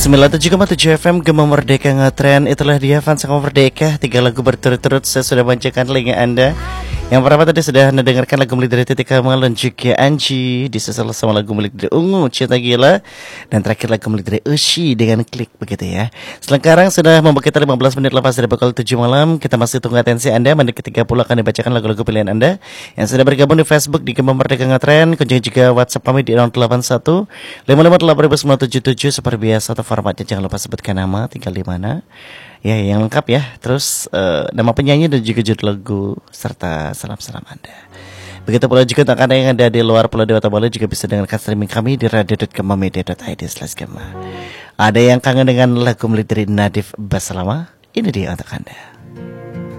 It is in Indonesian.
97,7 FM Gema Merdeka Ngetren. Itulah dia fans Gema Merdeka. 3 lagu berturut-turut saya sudah bacakan telinga Anda. Yang pertama tadi sudah mendengarkan lagu milik dari Titik Kamal dan juga Anji, disusul sama lagu milik dari Ungu Cinta Gila, dan terakhir lagu milik dari Ushi dengan Klik, begitu ya. Sekarang sudah membuat kita 15 menit lepas dari pukul 7 malam. Kita masih tunggu atensi Anda. Menit ke-30 akan dibacakan lagu-lagu pilihan Anda yang sudah bergabung di Facebook di Gema Merdeka Ngetren. Kunjungi juga WhatsApp kami di 081 558 seperti biasa. Atau formatnya jangan lupa sebutkan nama, tinggal di mana. Ya, yang lengkap ya. Terus nama penyanyi dan juga judul lagu serta salam-salam Anda. Begitu pula juga untuk Anda yang ada di luar Pulau Dewata Bali juga bisa dengarkan streaming kami di radio.gemamedia.id/gema. Ada yang kangen dengan lagu milik dari Nadif Baslama? Ini dia untuk Anda.